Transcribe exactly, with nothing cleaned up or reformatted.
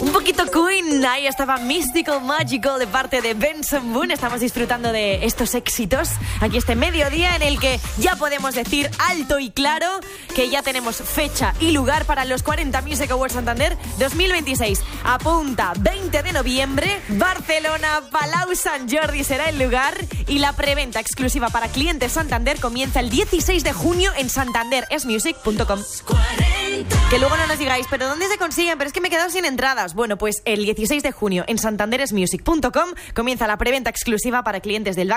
Un poquito Queen, ahí estaba Mystical Magical de parte de Benson Boone. Estamos disfrutando de estos éxitos aquí este mediodía en el que ya podemos decir alto y claro que ya tenemos fecha y lugar para los cuarenta Music Awards Santander dos mil veintiséis. Apunta, veinte de noviembre, Barcelona, Palau Sant Jordi será el lugar y la preventa exclusiva para clientes Santander comienza el dieciséis de junio en santander es music punto com. Que luego no nos digáis, ¿pero dónde se consiguen? Pero es que me he quedado sin entradas. Bueno, pues el dieciséis de junio en santander es music punto com comienza la preventa exclusiva para clientes del